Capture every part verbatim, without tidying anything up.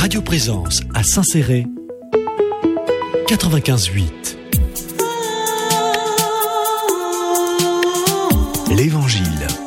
Radio Présence à Saint-Céré, quatre-vingt-quinze huit. L'Évangile.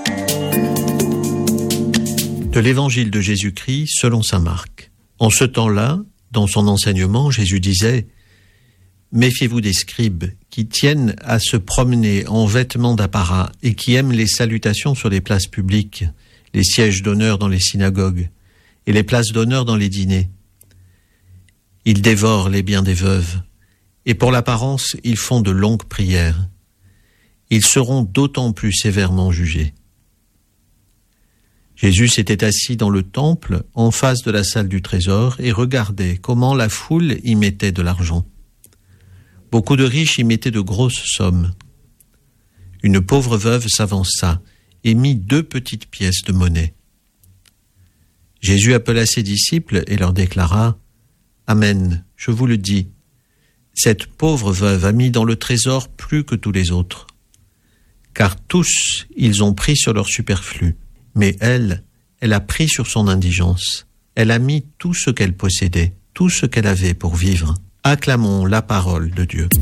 De l'Évangile de Jésus-Christ selon saint Marc. En ce temps-là, dans son enseignement, Jésus disait « Méfiez-vous des scribes qui tiennent à se promener en vêtements d'apparat et qui aiment les salutations sur les places publiques, les sièges d'honneur dans les synagogues et les places d'honneur dans les dîners. Ils dévorent les biens des veuves et pour l'apparence, ils font de longues prières. Ils seront d'autant plus sévèrement jugés. » Jésus s'était assis dans le temple, en face de la salle du trésor, et regardait comment la foule y mettait de l'argent. Beaucoup de riches y mettaient de grosses sommes. Une pauvre veuve s'avança et mit deux petites pièces de monnaie. Jésus appela ses disciples et leur déclara « Amen, je vous le dis, cette pauvre veuve a mis dans le trésor plus que tous les autres. Car tous, ils ont pris sur leur superflu. Mais elle, elle a pris sur son indigence. Elle a mis tout ce qu'elle possédait, tout ce qu'elle avait pour vivre. Acclamons la parole de Dieu.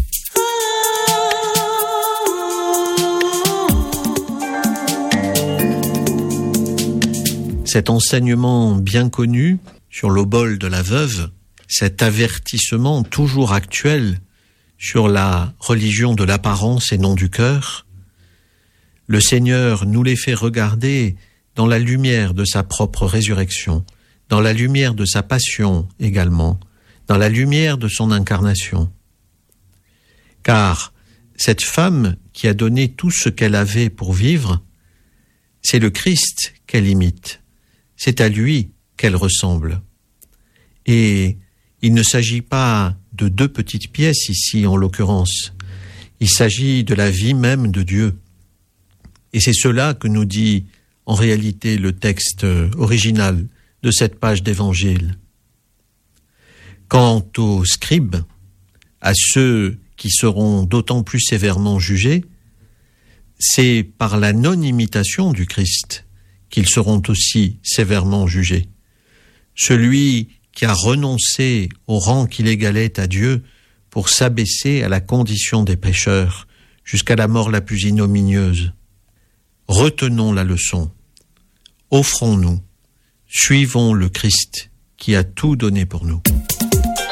Cet enseignement bien connu sur l'obole de la veuve, cet avertissement toujours actuel sur la religion de l'apparence et non du cœur, le Seigneur nous les fait regarder dans la lumière de sa propre résurrection, dans la lumière de sa passion également, dans la lumière de son incarnation. Car cette femme qui a donné tout ce qu'elle avait pour vivre, c'est le Christ qu'elle imite, c'est à lui qu'elle ressemble. Et il ne s'agit pas de deux petites pièces ici en l'occurrence, il s'agit de la vie même de Dieu. Et c'est cela que nous dit en réalité le texte original de cette page d'évangile. Quant aux scribes, à ceux qui seront d'autant plus sévèrement jugés, c'est par la non-imitation du Christ qu'ils seront aussi sévèrement jugés. Celui qui a renoncé au rang qu'il égalait à Dieu pour s'abaisser à la condition des pécheurs jusqu'à la mort la plus ignominieuse. Retenons la leçon. Offrons-nous. Suivons le Christ qui a tout donné pour nous.